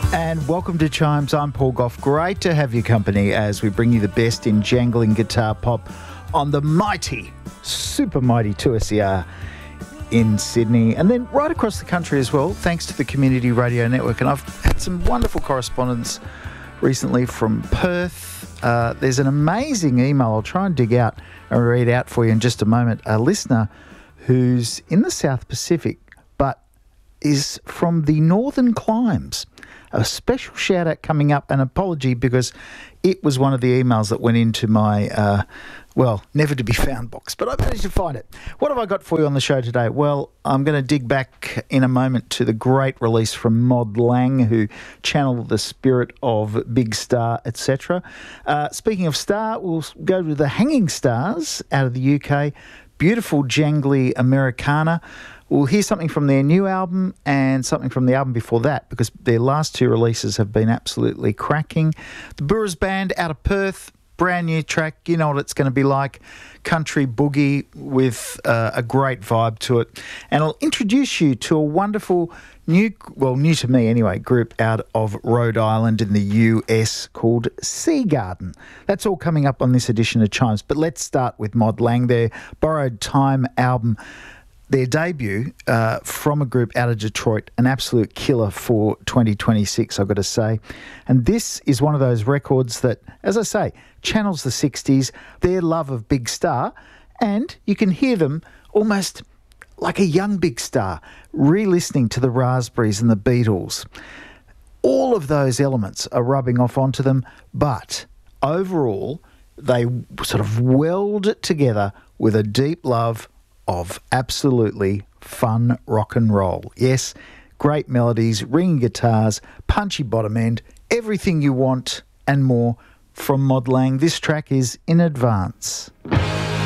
And welcome to Chimes. I'm Paul Gough. Great to have your company as we bring you the best in jangling guitar pop on the mighty, super mighty 2SER in Sydney and then right across the country as well, thanks to the Community Radio Network. And I've had some wonderful correspondence recently from Perth. There's an amazing email I'll try and dig out and read out for you in just a moment. A listener who's in the South Pacific but is from the Northern Climes. A special shout out coming up, an apology because it was one of the emails that went into my, never to be found box, but I managed to find it. What have I got for you on the show today? Well, I'm going to dig back in a moment to the great release from Mod Lang, who channeled the spirit of Big Star, etc. Speaking of Star, we'll go to the Hanging Stars out of the UK. Beautiful, jangly Americana. We'll hear something from their new album and something from the album before that because their last two releases have been absolutely cracking. The Burras Band out of Perth, brand new track. You know what it's going to be like. Country boogie with a great vibe to it. And I'll introduce you to a wonderful new to me anyway, group out of Rhode Island in the US called Sea Garden. That's all coming up on this edition of Chimes. But let's start with Mod Lang, their Borrowed Time album. Their debut from a group out of Detroit, an absolute killer for 2026, I've got to say. And this is one of those records that, as I say, channels the 60s, their love of Big Star, and you can hear them almost like a young Big Star, re-listening to the Raspberries and the Beatles. All of those elements are rubbing off onto them, but overall, they sort of weld it together with a deep love of absolutely fun rock and roll. Yes, great melodies, ringing guitars, punchy bottom end, everything you want and more from Mod Lang. This track is In Advance.